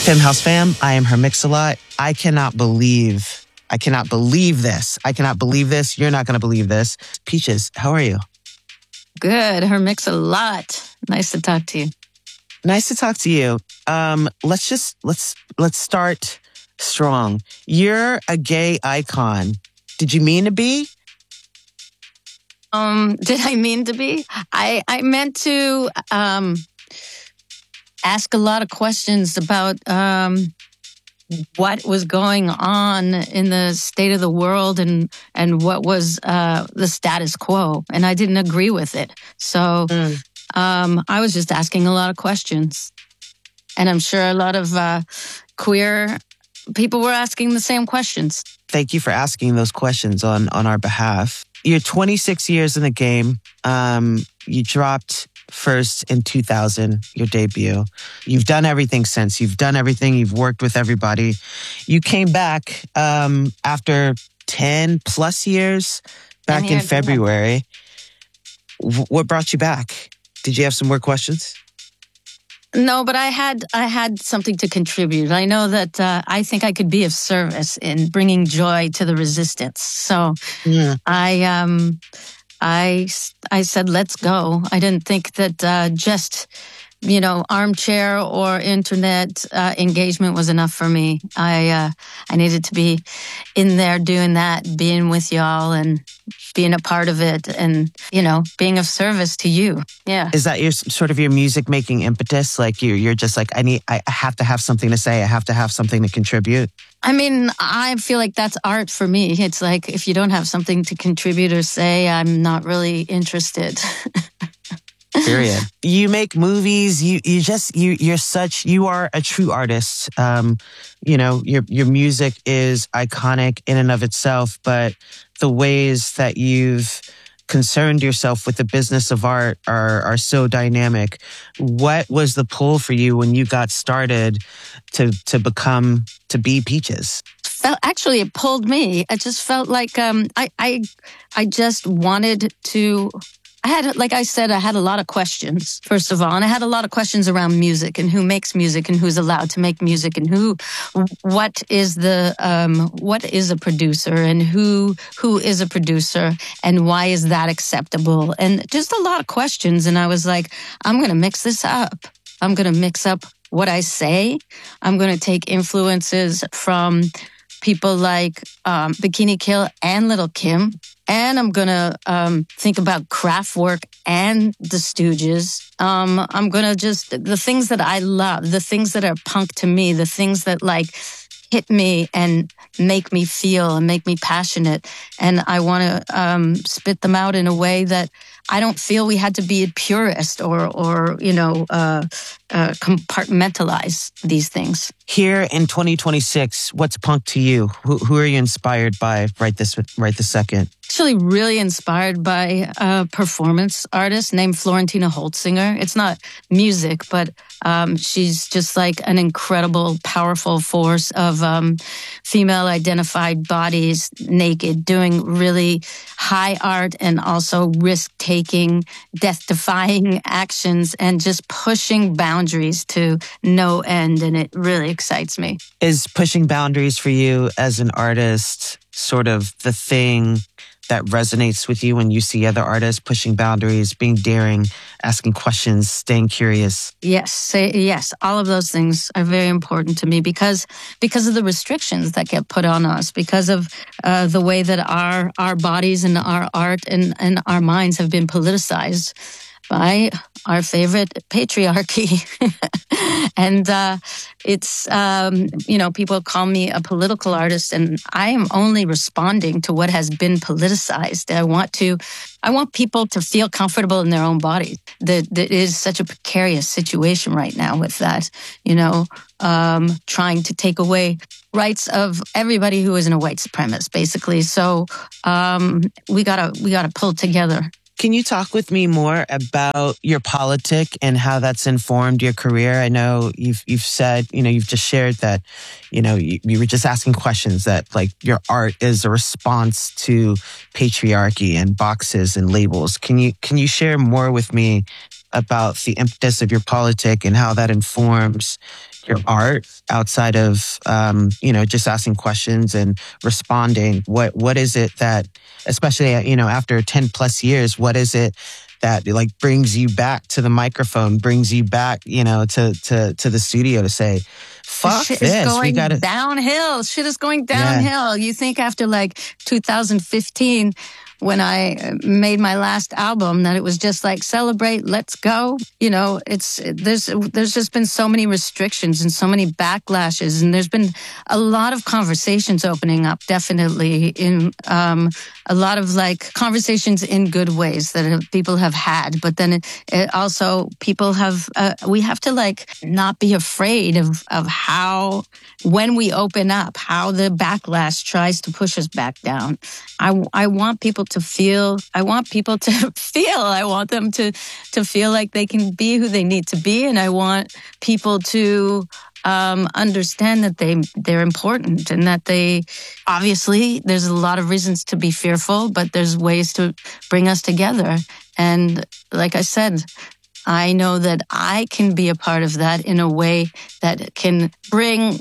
Femme House fam, I am her Mix-a-Lot. I cannot believe this. I cannot believe this. You're not going to believe this. Peaches, how are you? Good. Her Mix-a-Lot. Nice to talk to you. Nice to talk to you. Let's start strong. You're a gay icon. Did you mean to be? Did I mean to be? I meant to ask a lot of questions about what was going on in the state of the world and what was the status quo. And I didn't agree with it. So I was just asking a lot of questions. And I'm sure a lot of queer people were asking the same questions. Thank you for asking those questions on our behalf. You're 26 years in the game. You dropped first in 2000, your debut. You've done everything since. You've done everything. You've worked with everybody. You came back after 10 plus years back in February. What brought you back? Did you have some more questions? No, but I had something to contribute. I know that I think I could be of service in bringing joy to the resistance. So I said, let's go. I didn't think that just, armchair or internet engagement was enough for me. I needed to be in there doing that, being with y'all and being a part of it and, being of service to you. Yeah. Is that your music making impetus? Like you're just like, I have to have something to say. I have to have something to contribute. I mean, I feel like that's art for me. It's like, if you don't have something to contribute or say, I'm not really interested. Period. You make movies. You are a true artist. Your music is iconic in and of itself, but the ways that you've concerned yourself with the business of art are so dynamic. What was the pull for you when you got started to be Peaches? Actually, it pulled me. I just felt like I just wanted to. Like I said, I had a lot of questions, first of all. And I had a lot of questions around music and who makes music and who's allowed to make music and what is a producer and who is a producer and why is that acceptable? And just a lot of questions. And I was like, I'm going to mix this up. I'm going to mix up what I say. I'm going to take influences from people like Bikini Kill and Little Kim. And I'm going to think about Kraftwerk and the Stooges. I'm going to the things that I love, the things that are punk to me, the things that hit me and make me feel and make me passionate. And I want to spit them out in a way that I don't feel we had to be a purist or compartmentalize these things. Here in 2026, what's punk to you? Who are you inspired by right this second? Actually really inspired by a performance artist named Florentina Holtzinger. It's not music, but she's just like an incredible, powerful force of female identified bodies, naked, doing really high art and also risk-taking, death-defying actions and just pushing boundaries to no end. And it really excites me. Is pushing boundaries for you as an artist sort of the thing that resonates with you when you see other artists pushing boundaries, being daring, asking questions, staying curious? Yes. All of those things are very important to me because of the restrictions that get put on us, because of the way that our bodies and our art and our minds have been politicized by our favorite patriarchy. And it's, people call me a political artist, and I am only responding to what has been politicized. I want people to feel comfortable in their own bodies. There is such a precarious situation right now with that, trying to take away rights of everybody who isn't a white supremacist, basically. So we gotta pull together. Can you talk with me more about your politic and how that's informed your career? I know you've said, you've just shared that, you were just asking questions that like your art is a response to patriarchy and boxes and labels. Can you share more with me about the impetus of your politic and how that informs your art outside of, just asking questions and responding. What is it that, especially, after 10 plus years, what is it that like brings you back to the microphone, brings you back, to the studio to say, fuck shit this. Is going we gotta downhill. Shit is going downhill. You think after like 2015, when I made my last album, that it was just like celebrate, let's go. There's just been so many restrictions and so many backlashes, and there's been a lot of conversations opening up. Definitely in a lot of like conversations in good ways that people have had, but then it also people have. We have to like not be afraid of how when we open up, how the backlash tries to push us back down. I want people to feel. I want people to feel. I want them to feel like they can be who they need to be, and I want people to understand that they're important and that they obviously there's a lot of reasons to be fearful, but there's ways to bring us together. And like I said, I know that I can be a part of that in a way that can bring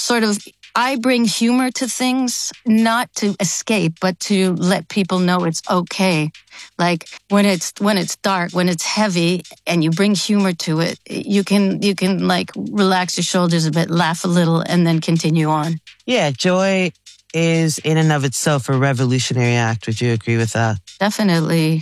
I bring humor to things, not to escape, but to let people know it's okay. Like when it's dark, when it's heavy, and you bring humor to it, you can like relax your shoulders a bit, laugh a little, and then continue on. Yeah, joy is in and of itself a revolutionary act. Would you agree with that? Definitely.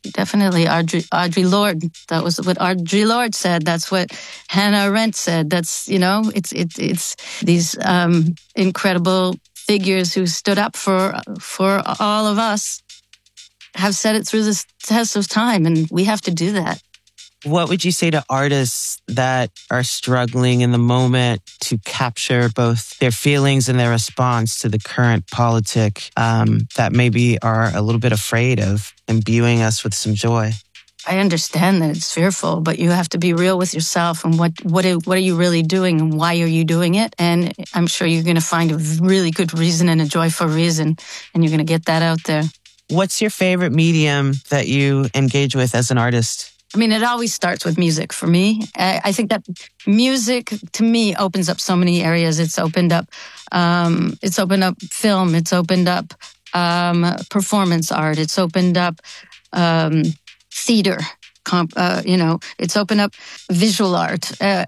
Audre Lorde. That was what Audre Lorde said. That's what Hannah Arendt said. That's, it's these incredible figures who stood up for all of us have said it through this test of time, and we have to do that. What would you say to artists that are struggling in the moment to capture both their feelings and their response to the current politic that maybe are a little bit afraid of imbuing us with some joy? I understand that it's fearful, but you have to be real with yourself and what are you really doing and why are you doing it? And I'm sure you're going to find a really good reason and a joyful reason, and you're going to get that out there. What's your favorite medium that you engage with as an artist? I mean, it always starts with music for me. I think that music, to me, opens up so many areas. It's opened up film. It's opened up performance art. It's opened up theater. It's opened up visual art.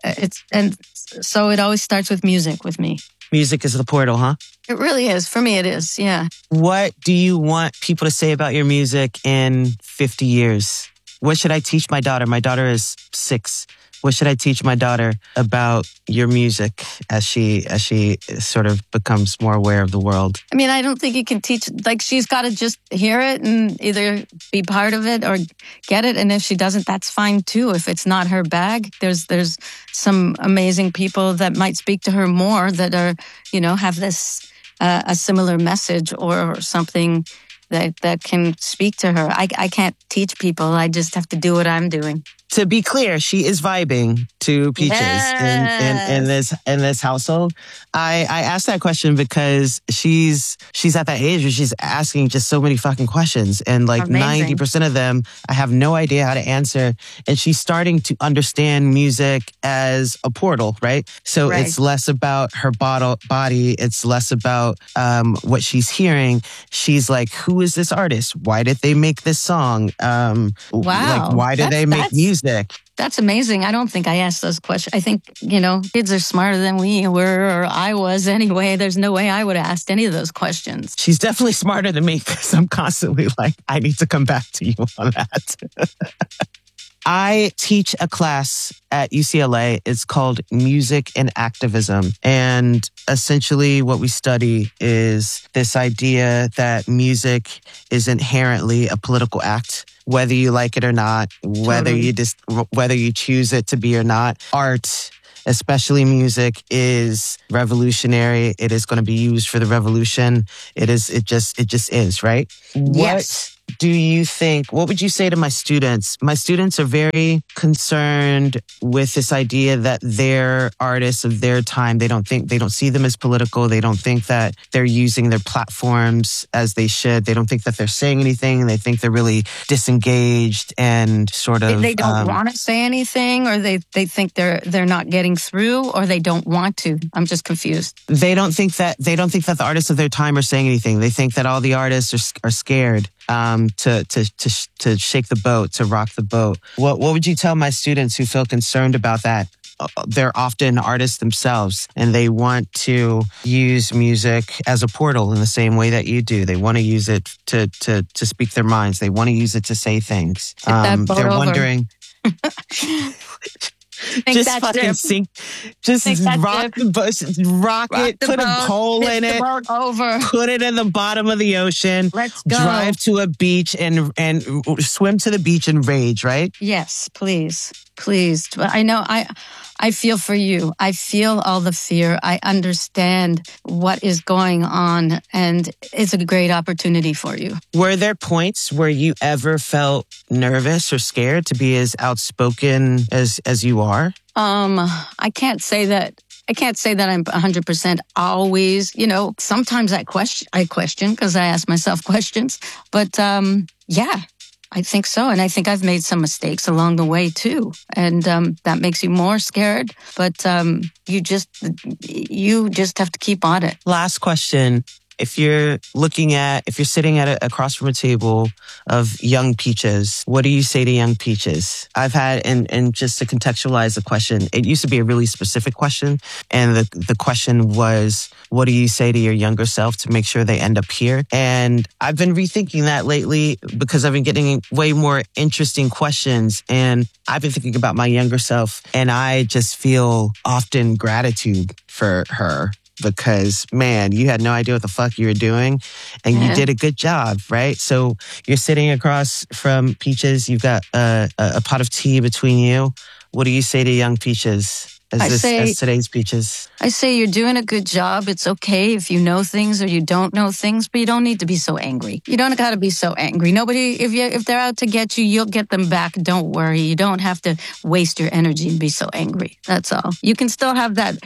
So it always starts with music with me. Music is the portal, huh? It really is. For me, it is, yeah. What do you want people to say about your music in 50 years? What should I teach my daughter? My daughter is 6. What should I teach my daughter about your music as she sort of becomes more aware of the world? I mean, I don't think you can teach, like she's got to just hear it and either be part of it or get it. And if she doesn't, that's fine too. If it's not her bag, there's some amazing people that might speak to her more that are, have this, a similar message or something that can speak to her. I can't teach people. I just have to do what I'm doing. To be clear, she is vibing to Peaches in this household. I asked that question because she's at that age where she's asking just so many fucking questions, and like amazing. 90% of them I have no idea how to answer. And she's starting to understand music as a portal, right? So right. It's less about her body. It's less about what she's hearing. She's like, who is this artist? Why did they make this song? Wow. Like, why did they make music? That's amazing. I don't think I asked those questions. I think, kids are smarter than we were, or I was anyway. There's no way I would have asked any of those questions. She's definitely smarter than me because I'm constantly like, I need to come back to you on that. I teach a class at UCLA. It's called Music and Activism. And essentially what we study is this idea that music is inherently a political act, whether you like it or not, whether you choose it to be or not. Art, especially music, is revolutionary. It is going to be used for the revolution. It just is, right? Yes. do you think, what would you say to my students? My students are very concerned with this idea that they're artists of their time. They don't see them as political. They don't think that they're using their platforms as they should. They don't think that they're saying anything. They think they're really disengaged and sort of... They don't want to say anything, or they think they're not getting through, or they don't want to. I'm just confused. They don't think that the artists of their time are saying anything. They think that all the artists are scared to shake the boat, to rock the boat. What would you tell my students who feel concerned about that? They're often artists themselves, and they want to use music as a portal in the same way that you do. They want to use it to speak their minds. They want to use it to say things. They're wondering. Just fucking sink. Just rock the boat, rock it, put a pole in it, put it in the bottom of the ocean. Let's go. Drive to a beach and swim to the beach and rage, right? Yes, please. But I know I feel for you. I feel all the fear. I understand what is going on, and it's a great opportunity for you. Were there points where you ever felt nervous or scared to be as outspoken as you are? I can't say that. I'm 100% always, sometimes I question because I ask myself questions, but, yeah. I think so. And I think I've made some mistakes along the way too. And that makes you more scared. But you just have to keep on it. Last question. If you're sitting across from a table of young peaches, what do you say to young peaches? I've had, and just to contextualize the question, it used to be a really specific question. And the question was, what do you say to your younger self to make sure they end up here? And I've been rethinking that lately because I've been getting way more interesting questions. And I've been thinking about my younger self, and I just feel often gratitude for her. Because, man, you had no idea what the fuck you were doing, and you did a good job, right? So you're sitting across from Peaches. You've got a pot of tea between you. What do you say to young Peaches as today's Peaches? I say you're doing a good job. It's okay if you know things or you don't know things, but you don't need to be so angry. You don't got to be so angry. Nobody, if they're out to get you, you'll get them back. Don't worry. You don't have to waste your energy and be so angry. That's all. You can still have that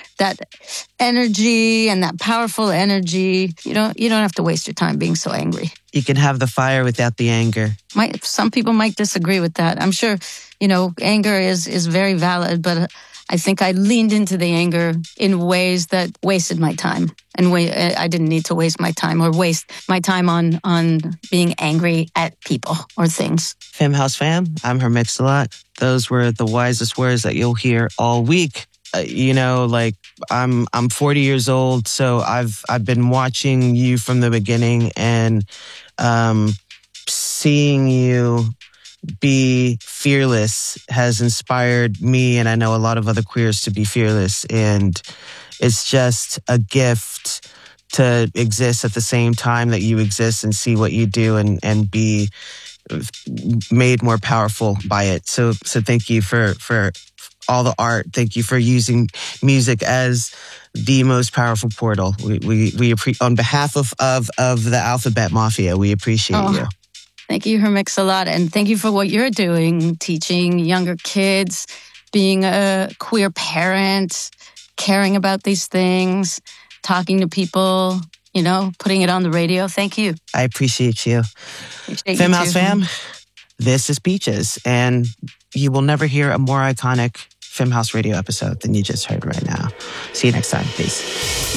energy and that powerful energy. You don't have to waste your time being so angry. You can have the fire without the anger. Some people might disagree with that. I'm sure, anger is very valid, but I think I leaned into the anger in ways that wasted my time. And I didn't need to waste my time or waste my time on being angry at people or things. Femme House fam, I'm her Mix-a-Lot. Those were the wisest words that you'll hear all week. I'm 40 years old, so I've been watching you from the beginning, and seeing you be fearless has inspired me, and I know a lot of other queers to be fearless. And it's just a gift to exist at the same time that you exist and see what you do and be made more powerful by it. So thank you for all the art. Thank you for using music as the most powerful portal. We on behalf of the Alphabet Mafia, we appreciate you. Thank you, Her Mix-a-Lot, and thank you for what you're doing, teaching younger kids, being a queer parent, caring about these things, talking to people, putting it on the radio. Thank you. I appreciate you. Femme House fam, this is Peaches, and you will never hear a more iconic Femme House radio episode than you just heard right now. See you next time. Peace.